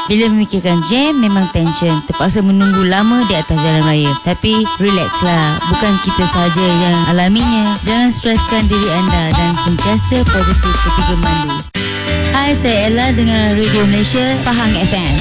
Bila memikirkan jam, memang tension, terpaksa menunggu lama di atas jalan raya. Tapi relaxlah, bukan kita sahaja yang alaminya. Jangan streskan diri anda dan sentiasa positif ketika mandu. Hai, saya Ella dengan Radio Malaysia Pahang FM.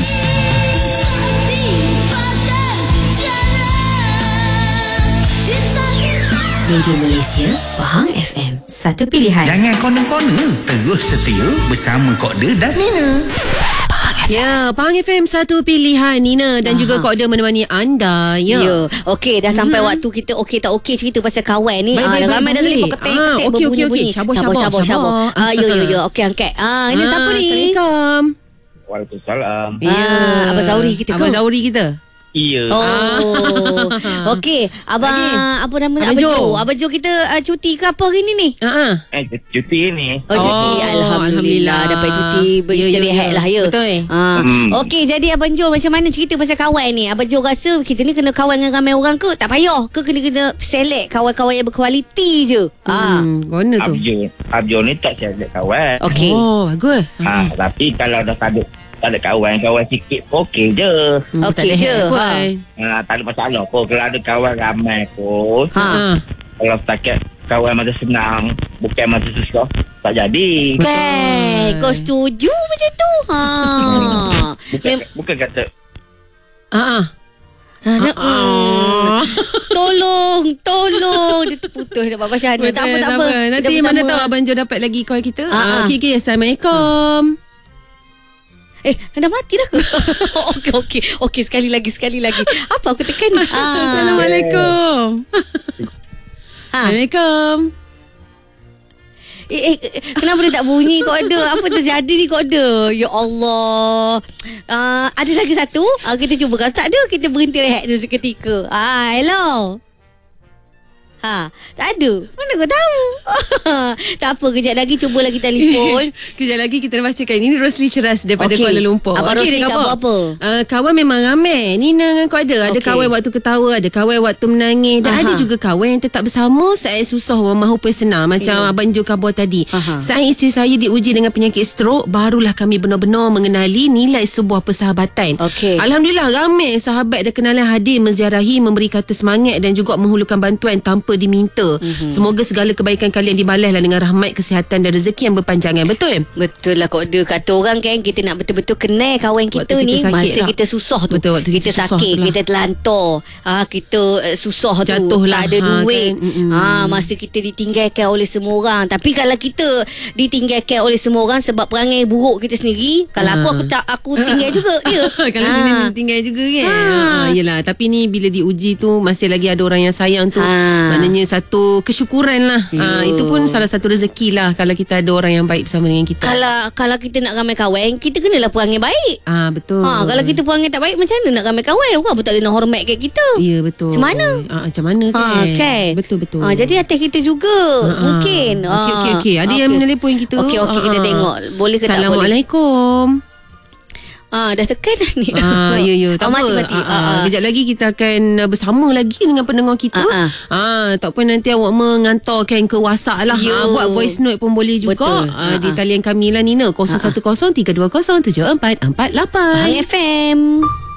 Radio Malaysia Pahang FM, satu pilihan. Jangan kono-kono, terus setia bersama Kok De dan Nina. Ya, Pahang FM, satu pilihan Nina dan juga Kok De menemani anda. Ya. Okey, dah sampai waktu kita okey tak okey cerita pasal kawan ni. Ramai dah telefon ketik-ketik berbunyi-bunyi. Sabar. Ya. Okey, angkat. Ini siapa ni? Assalamualaikum. Waalaikumsalam. Ya, Abang Zauri kita ke? Abang Zauri kita. Iya. Okey, abang apa nama Abang Abang Jo. Jo. Abang Jo kita cuti ke apa hari ni? Cuti ni. Oh, cuti. Alhamdulillah dapat cuti beristirahat lah ya. Betul. Okey, jadi Abang Jo macam mana cerita pasal kawan ni? Abang Jo rasa kita ni kena kawan dengan ramai orang ke? Tak payah ke kena select kawan-kawan yang berkualiti je? Mana tu? Abjol ni tak select kawan. Okey. Oh, bagus. Tapi kalau dah tak ada kawan sikit okey je. Okey je. Tak ada masalah pun. Kalau ada kawan ramai pun. Kalau setakat kawan masa senang, bukan masa susah, tak jadi. Kau setuju macam tu? Bukan kata Tolong Dia terputus dah Bapak Syahna. Tak apa. Nanti mana tahu Abang Jo dapat lagi call kita. Okey, Assalamualaikum. Dah mati dah ke? Okey, sekali lagi. Apa aku tekan? Assalamualaikum. Assalamualaikum. Kenapa dia tak bunyi Kok De? Apa terjadi ni Kok De? Ya Allah. Ada lagi satu. Kita cuba. Kalau tak ada, kita berhenti rehat dulu seketika. Hello. Tak ada. Mana kau tahu? Tak apa, kejap lagi cuba lagi telefon. Kejap lagi kita bacakan. Ini Rosli Ceras daripada Kuala Lumpur. Abang Rosli kau buat apa? Kawan memang ramai. Nina dengan kau ada. Ada kawan waktu ketawa, ada kawan waktu menangis, dan ada juga kawan yang tetap bersama saat susah maupun senang. Macam Abang Jo kabar tadi. Saat isteri saya diuji dengan penyakit strok, barulah kami benar-benar mengenali nilai sebuah persahabatan. Alhamdulillah, ramai sahabat dan kenalan hadir menziarahi, memberi kata semangat dan juga menghulurkan bantuan tanpa diminta. Semoga segala kebaikan kalian dibalaslah dengan rahmat, kesihatan dan rezeki yang berpanjangan. Betul lah Kok De. Kata orang kan, kita nak betul-betul kenal kawan kita ni masa kita susah tu. Betul, waktu kita sakit lah. Kita terlantar, kita susah jatuh tu, lah, tak ada duit kan? Masa kita ditinggalkan oleh semua orang. Tapi kalau kita ditinggalkan oleh semua orang sebab perangai buruk kita sendiri, kalau aku tinggal juga dia. Kalau dia tinggal juga kan. Yelah, tapi ni bila diuji tu masih lagi ada orang yang sayang tu, maknanya satu kesyukuran lah. Itu pun salah satu rezeki lah kalau kita ada orang yang baik bersama dengan kita. Kalau kita nak ramai kawan, kita kenalah perangai baik. Betul. Kalau kita perangai tak baik, macam mana nak ramai kawan? Orang pun tak boleh nak hormat kat kita. Ya, betul. Macam mana? Macam mana kan? Betul. Jadi atas kita juga mungkin. Okey. Ada yang menelpon kita. Okey, kita tengok. Boleh ke tak boleh? Assalamualaikum. Dah tekan dah ni. Ya. Tak apa. Mati. Kejap lagi kita akan bersama lagi dengan pendengar kita. Tak apa, nanti awak mengantarkan ke WhatsApp lah. Buat voice note pun boleh juga. Di talian kami lah Nina 0113207448. Pahang FM.